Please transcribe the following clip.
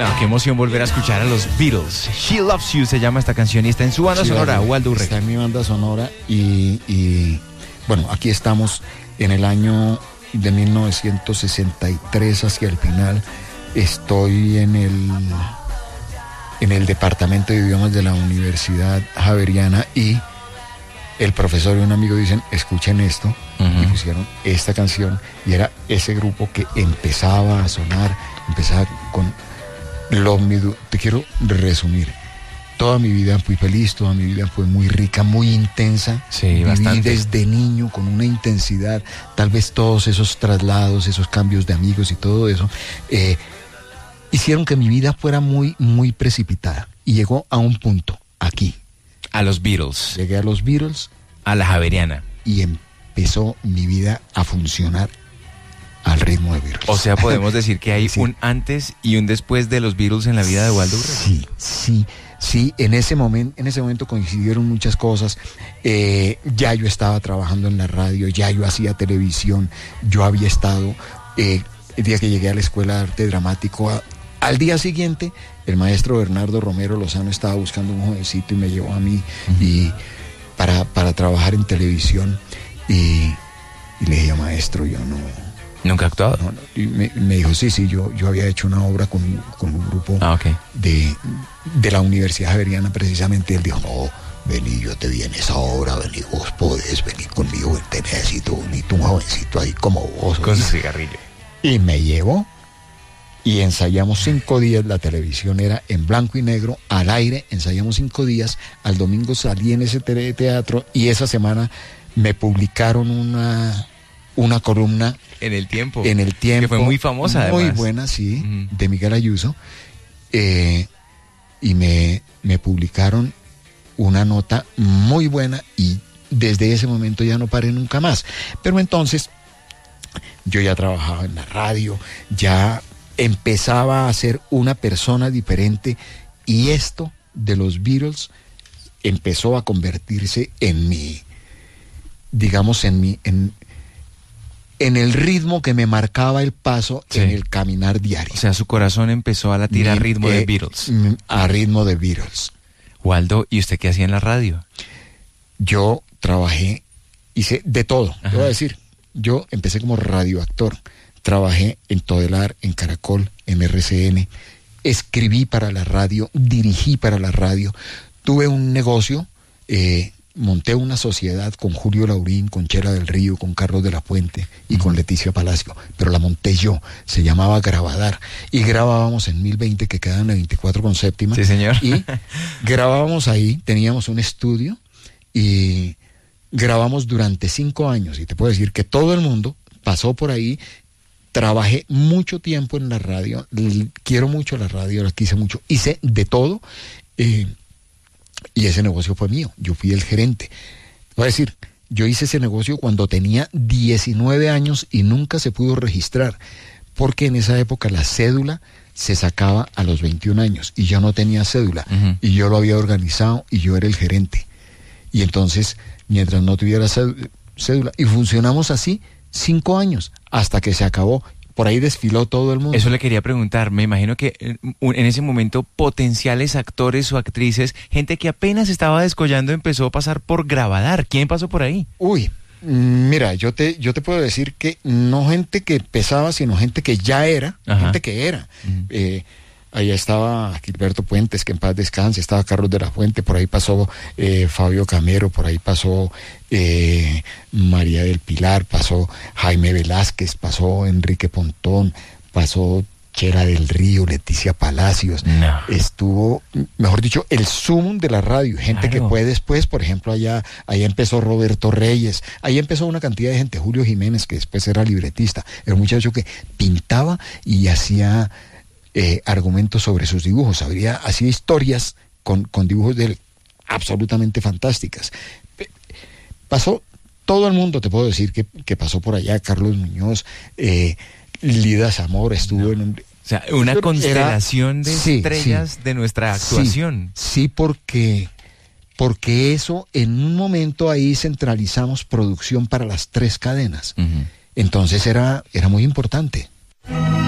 No, qué emoción volver a escuchar a los Beatles. She Loves You se llama esta canción y está en su banda sonora, Waldo Urrego. Está en mi banda sonora y bueno, aquí estamos en el año de 1963 hacia el final. Estoy en el departamento de idiomas de la Universidad Javeriana y el profesor y un amigo dicen, escuchen esto, y pusieron esta canción y era ese grupo que empezaba a sonar, empezaba con Love Me Do. Te quiero resumir. Toda mi vida fui feliz, toda mi vida fue muy rica, muy intensa. Sí, viví bastante. desde niño con una intensidad, tal vez todos esos traslados, esos cambios de amigos y todo eso, hicieron que mi vida fuera muy, muy precipitada. Y llegó a un punto, aquí. A los Beatles, Llegué a los Beatles a la Javeriana. y empezó mi vida a funcionar al ritmo de Beatles. O sea, podemos decir que hay Sí. un antes y un después de los Beatles en la vida de Waldo Urrego. Sí, en ese momento coincidieron muchas cosas. Ya yo estaba trabajando en la radio, ya yo hacía televisión, yo había estado, el día que llegué a la Escuela de Arte Dramático, al día siguiente, el maestro Bernardo Romero Lozano estaba buscando un jovencito y me llevó a mí y para trabajar en televisión y le dije, maestro, yo no... ¿Nunca ha actuado? No, y me dijo, sí, yo había hecho una obra con un grupo de la Universidad Javeriana precisamente. Él dijo, no, vení, yo te vi en esa obra, vení, vos podés venir conmigo, te necesito un jovencito ahí como vos. Con su cigarrillo. Y me llevó y ensayamos 5 días, la televisión era en blanco y negro, al aire, ensayamos 5 días, al domingo salí en ese teatro y esa semana me publicaron una columna En el tiempo. Que fue muy famosa, muy además. buena, sí, de Miguel Ayuso, y me publicaron una nota muy buena y desde ese momento ya no paré nunca más. Pero entonces yo ya trabajaba en la radio, ya empezaba a ser una persona diferente y esto de los Beatles empezó a convertirse en mi, digamos, en el ritmo que me marcaba el paso en el caminar diario. O sea, su corazón empezó a latir a ritmo de Beatles. A ritmo de Beatles. Waldo, ¿y usted qué hacía en la radio? Yo trabajé, hice de todo. Ajá. Te voy a decir, yo empecé como radioactor. Trabajé en Todelar, en Caracol, en RCN. Escribí para la radio, dirigí para la radio. Tuve un negocio, monté una sociedad con Julio Laurín, con Chela del Río, con Carlos de la Fuente y con Leticia Palacio, pero la monté yo, se llamaba Grabadar, y grabábamos en 1020, que queda en la 24 con séptima. Sí, señor. Y grabábamos ahí, teníamos un estudio y grabamos durante 5 años, y te puedo decir que todo el mundo pasó por ahí. Trabajé mucho tiempo en la radio, quiero mucho la radio, la quise mucho, hice de todo, y ese negocio fue mío, yo fui el gerente. Voy a decir, yo hice ese negocio cuando tenía 19 años y nunca se pudo registrar, porque en esa época la cédula se sacaba a los 21 años y yo no tenía cédula, y yo lo había organizado y yo era el gerente. Y entonces, mientras no tuviera cédula, y funcionamos así 5 años, hasta que se acabó. Por ahí desfiló todo el mundo. Eso le quería preguntar. Me imagino que en ese momento potenciales actores o actrices, gente que apenas estaba descollando, empezó a pasar por Grabadar. ¿Quién pasó por ahí? Uy, mira, yo te puedo decir que no gente que pesaba, sino gente que ya era, gente que era. Allá estaba Gilberto Puentes, que en paz descanse, estaba Carlos de la Fuente, por ahí pasó Fabio Camero, por ahí pasó María del Pilar, pasó Jaime Velázquez, pasó Enrique Pontón, pasó Chela del Río, Leticia Palacios. No. Estuvo, mejor dicho, el sumum de la radio, gente que fue después, por ejemplo, allá empezó Roberto Reyes, ahí empezó una cantidad de gente, Julio Jiménez, que después era libretista, era un muchacho que pintaba y hacía argumentos sobre sus dibujos, hacía historias con dibujos de él absolutamente fantásticas. Pasó todo el mundo, te puedo decir que pasó por allá, Carlos Muñoz, Lida Zamora estuvo en un... O sea, una constelación de estrellas de nuestra actuación. Sí, porque eso, en un momento ahí centralizamos producción para las 3 cadenas. Entonces era muy importante.